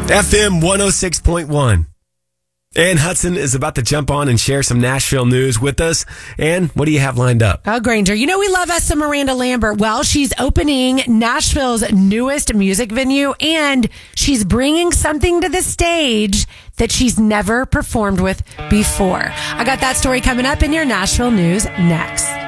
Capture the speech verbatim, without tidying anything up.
F M one oh six point one. Ann Hudson is about to jump on and share some Nashville news with us. Ann, what do you have lined up? Oh, Granger, you know we love us some Miranda Lambert. Well, she's opening Nashville's newest music venue, and she's bringing something to the stage that she's never performed with before. I got that story coming up in your Nashville news next.